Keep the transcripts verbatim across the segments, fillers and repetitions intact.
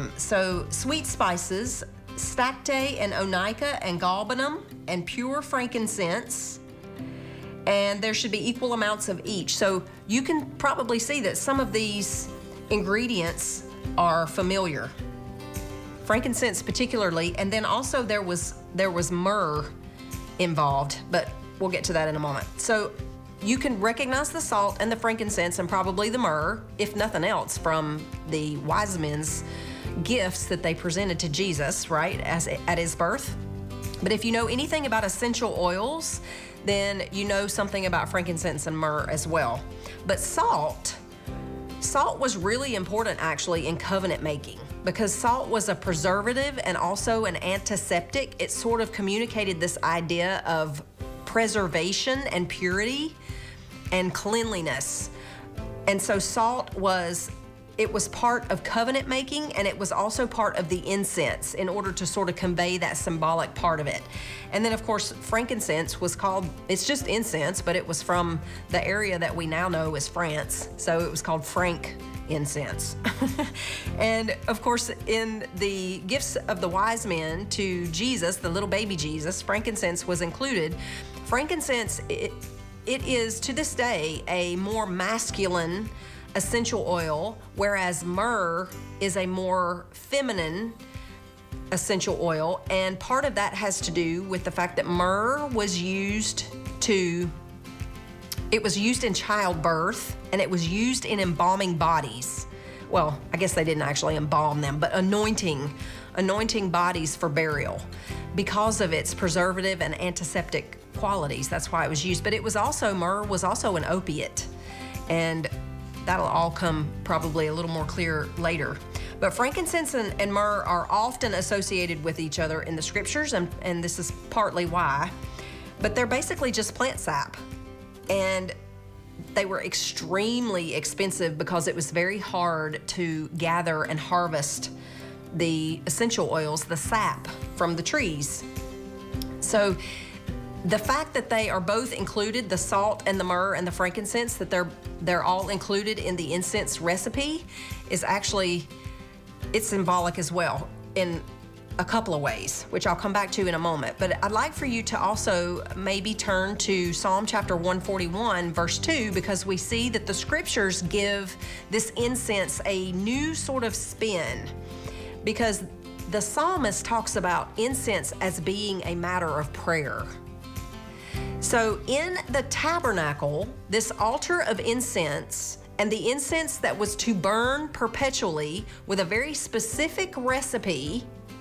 Um, so sweet spices, stacte and onycha and galbanum and pure frankincense. And there should be equal amounts of each. So you can probably see that some of these ingredients are familiar. Frankincense particularly, and then also there was there was myrrh involved, but we'll get to that in a moment. So you can recognize the salt and the frankincense and probably the myrrh, if nothing else, from the wise men's gifts that they presented to Jesus, right, as at his birth. But if you know anything about essential oils, then you know something about frankincense and myrrh as well. But salt, salt was really important actually in covenant making, because salt was a preservative and also an antiseptic. It sort of communicated this idea of preservation and purity and cleanliness. And so salt was, it was part of covenant making, and it was also part of the incense in order to sort of convey that symbolic part of it. And then of course, frankincense was called, it's just incense, but it was from the area that we now know as France. So it was called frank incense. And of course, in the gifts of the wise men to Jesus, the little baby Jesus, frankincense was included. Frankincense, it, it is to this day a more masculine essential oil, whereas myrrh is a more feminine essential oil. And part of that has to do with the fact that myrrh was used to, it was used in childbirth, and it was used in embalming bodies. Well, I guess they didn't actually embalm them, but anointing, anointing bodies for burial because of its preservative and antiseptic qualities. That's why it was used. But it was also, myrrh was also an opiate. And that'll all come probably a little more clear later. But frankincense and, and myrrh are often associated with each other in the scriptures, and, and this is partly why. But they're basically just plant sap. And they were extremely expensive because it was very hard to gather and harvest the essential oils, the sap from the trees. So the fact that they are both included, the salt and the myrrh and the frankincense, that they're they're all included in the incense recipe, is actually, it's symbolic as well in a couple of ways, which I'll come back to in a moment. But I'd like for you to also maybe turn to Psalm chapter one forty-one, verse two, because we see that the scriptures give this incense a new sort of spin, because the psalmist talks about incense as being a matter of prayer. So in the tabernacle, this altar of incense and the incense that was to burn perpetually with a very specific recipe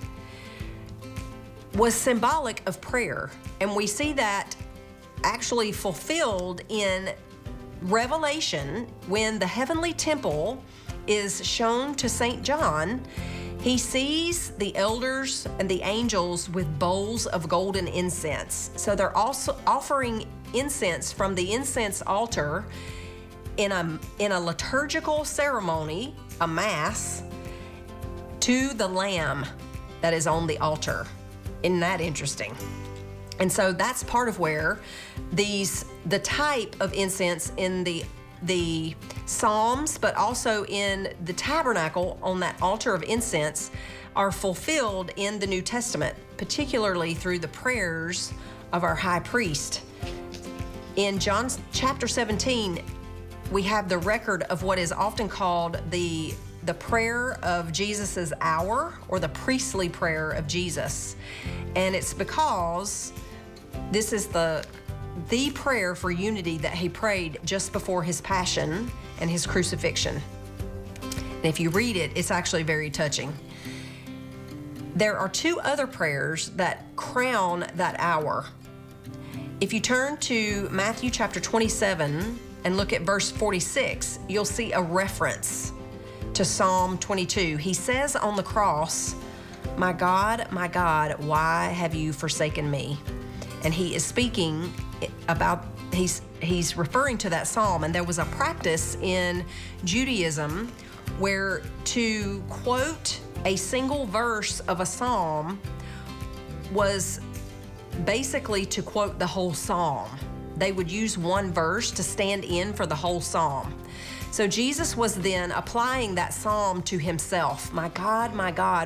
was symbolic of prayer. And we see that actually fulfilled in Revelation when the heavenly temple is shown to Saint John. He sees the elders and the angels with bowls of golden incense. So they're also offering incense from the incense altar in a, in a liturgical ceremony, a mass, to the Lamb that is on the altar. Isn't that interesting? And so that's part of where these, the type of incense in the the Psalms, but also in the tabernacle on that altar of incense, are fulfilled in the New Testament, particularly through the prayers of our high priest. In John chapter seventeen, we have the record of what is often called the, the prayer of Jesus's hour, or the priestly prayer of Jesus. And it's because this is the the prayer for unity that he prayed just before his passion and his crucifixion. And if you read it, it's actually very touching. There are two other prayers that crown that hour. If you turn to Matthew chapter twenty-seven and look at verse forty-six, you'll see a reference to Psalm twenty-two. He says on the cross, "My God, my God, why have you forsaken me?" And he is speaking about, he's he's referring to that psalm. And there was a practice in Judaism where to quote a single verse of a psalm was basically to quote the whole psalm. They would use one verse to stand in for the whole psalm. So Jesus was then applying that psalm to himself. My God, my God,